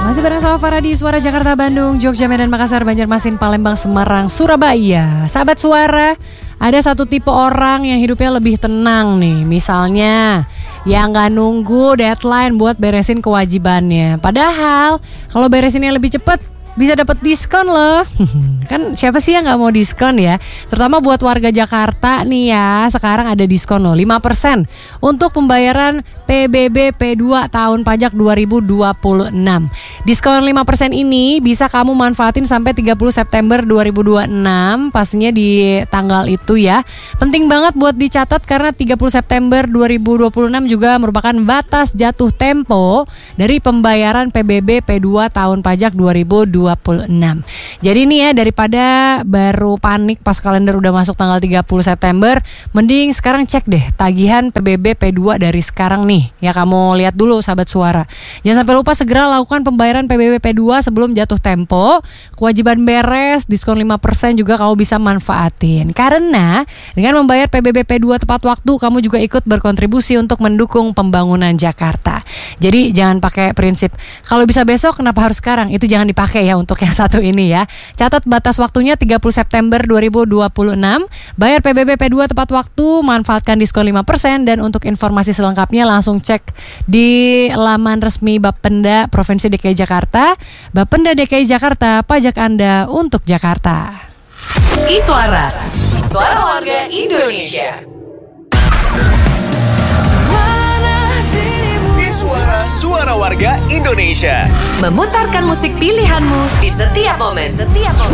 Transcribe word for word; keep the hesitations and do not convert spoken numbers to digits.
Masih bareng sama Farah di Suara Jakarta, Bandung, Jogja, Medan, Makassar, Banjarmasin, Palembang, Semarang, Surabaya. Sahabat Suara, ada satu tipe orang yang hidupnya lebih tenang nih. Misalnya yang gak nunggu deadline buat beresin kewajibannya. Padahal kalau beresinnya lebih cepet bisa dapat diskon loh. Kan siapa sih yang gak mau diskon ya? Terutama buat warga Jakarta nih ya. Sekarang ada diskon loh lima persen untuk pembayaran P B B P dua tahun pajak dua ribu dua puluh enam. Diskon lima persen ini bisa kamu manfaatin sampai tiga puluh September dua ribu dua puluh enam. Pastinya di tanggal itu ya. Penting banget buat dicatat karena tiga puluh September dua ribu dua puluh enam juga merupakan batas jatuh tempo dari pembayaran P B B P dua tahun pajak dua ribu dua puluh enam. Jadi nih ya, daripada baru panik pas kalender udah masuk tanggal tiga puluh September, mending sekarang cek deh tagihan P B B P dua dari sekarang nih. Ya kamu lihat dulu sahabat Suara. Jangan sampai lupa segera lakukan pembayaran P B B P dua sebelum jatuh tempo. Kewajiban beres, diskon lima persen juga kamu bisa manfaatin. Karena dengan membayar P B B P dua tepat waktu, kamu juga ikut berkontribusi untuk mendukung pembangunan Jakarta. Jadi jangan pakai prinsip kalau bisa besok kenapa harus sekarang. Itu jangan dipakai ya untuk yang satu ini ya. Catat batas waktunya tiga puluh September dua ribu dua puluh enam. Bayar P B B P dua tepat waktu, manfaatkan diskon lima persen. Dan untuk informasi selengkapnya langsung cek di laman resmi Bapenda Provinsi D K I Jakarta. Bapenda D K I Jakarta, pajak Anda untuk Jakarta. Iswara, suara warga Indonesia. Suara Suara Warga Indonesia, Memutarkan musik pilihanmu di setiap momen. Setiap momen.